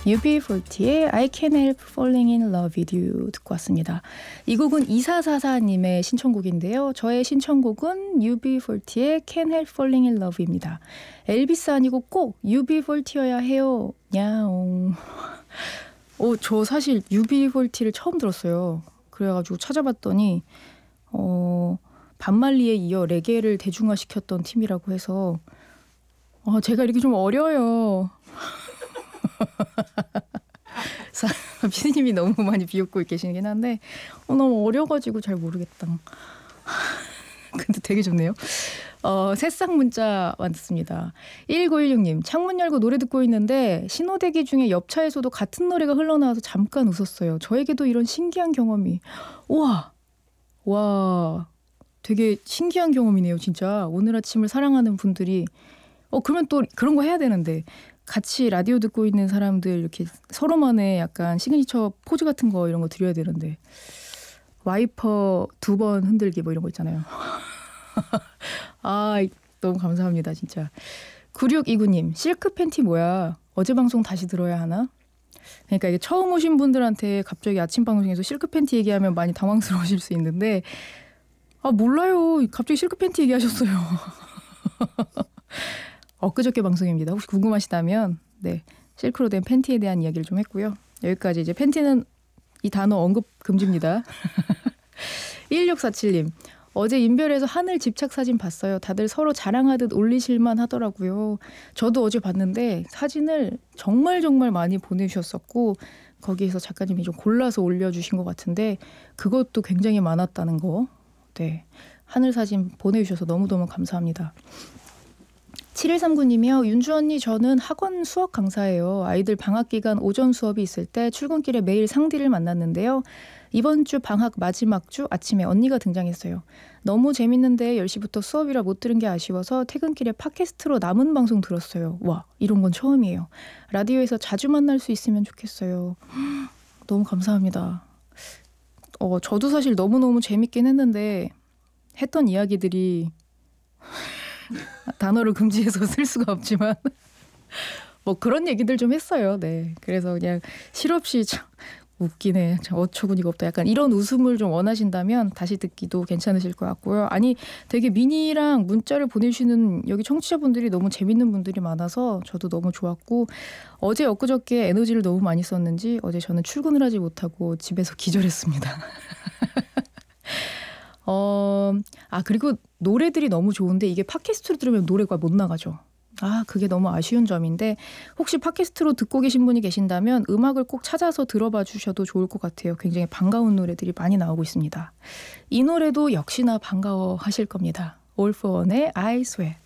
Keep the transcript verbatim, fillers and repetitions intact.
유비포르티의 I Can't Help Falling in Love with You 듣고 왔습니다. 이 곡은 이사사사님의 신청곡인데요. 저의 신청곡은 유비포르티의 Can't Help Falling in Love입니다. 엘비스 아니고 꼭 유비포르티여야 해요. 야옹. 오, 저 사실 유비포르티를 처음 들었어요. 그래가지고 찾아봤더니 어, 반말리에 이어 레게를 대중화시켰던 팀이라고 해서 어, 제가 이렇게 좀 어려요. 피디님이 너무 많이 비웃고 계시긴 한데 어, 너무 어려가지고 잘 모르겠다. 근데 되게 좋네요. 어, 새싹 문자 왔습니다. 일구일육님 창문 열고 노래 듣고 있는데 신호대기 중에 옆차에서도 같은 노래가 흘러나와서 잠깐 웃었어요. 저에게도 이런 신기한 경험이. 우와, 와, 되게 신기한 경험이네요. 진짜 오늘 아침을 사랑하는 분들이 어 그러면 또 그런 거 해야 되는데 같이 라디오 듣고 있는 사람들 이렇게 서로만의 약간 시그니처 포즈 같은 거 이런 거 드려야 되는데 와이퍼 두 번 흔들기 뭐 이런 거 있잖아요. 아, 너무 감사합니다 진짜. 구육이구님 실크 팬티 뭐야? 어제 방송 다시 들어야 하나? 그러니까 이게 처음 오신 분들한테 갑자기 아침 방송에서 실크 팬티 얘기하면 많이 당황스러우실 수 있는데 아 몰라요. 갑자기 실크 팬티 얘기하셨어요. 엊그저께 방송입니다. 혹시 궁금하시다면 네 실크로 된 팬티에 대한 이야기를 좀 했고요. 여기까지 이제 팬티는 이 단어 언급 금지입니다. 일육사칠님 어제 인별에서 하늘 집착 사진 봤어요. 다들 서로 자랑하듯 올리실만 하더라고요. 저도 어제 봤는데 사진을 정말 정말 많이 보내주셨었고 거기에서 작가님이 좀 골라서 올려주신 것 같은데 그것도 굉장히 많았다는 거. 네, 하늘 사진 보내주셔서 너무너무 감사합니다. 칠일삼구님이요. 윤주 언니 저는 학원 수학 강사예요. 아이들 방학 기간 오전 수업이 있을 때 출근길에 매일 상디를 만났는데요. 이번 주 방학 마지막 주 아침에 언니가 등장했어요. 너무 재밌는데 열 시부터 수업이라 못 들은 게 아쉬워서 퇴근길에 팟캐스트로 남은 방송 들었어요. 와, 이런 건 처음이에요. 라디오에서 자주 만날 수 있으면 좋겠어요. 너무 감사합니다. 어, 저도 사실 너무너무 재밌긴 했는데 했던 이야기들이 단어를 금지해서 쓸 수가 없지만 뭐 그런 얘기들 좀 했어요. 네, 그래서 그냥 실없이 참 웃기네. 참 어처구니가 없다. 약간 이런 웃음을 좀 원하신다면 다시 듣기도 괜찮으실 것 같고요. 아니 되게 미니랑 문자를 보내주시는 여기 청취자분들이 너무 재밌는 분들이 많아서 저도 너무 좋았고 어제 엊그저께 에너지를 너무 많이 썼는지 어제 저는 출근을 하지 못하고 집에서 기절했습니다. 어, 아 그리고 노래들이 너무 좋은데 이게 팟캐스트로 들으면 노래가 못 나가죠. 아 그게 너무 아쉬운 점인데 혹시 팟캐스트로 듣고 계신 분이 계신다면 음악을 꼭 찾아서 들어봐 주셔도 좋을 것 같아요. 굉장히 반가운 노래들이 많이 나오고 있습니다. 이 노래도 역시나 반가워하실 겁니다. All for One의 I Swear.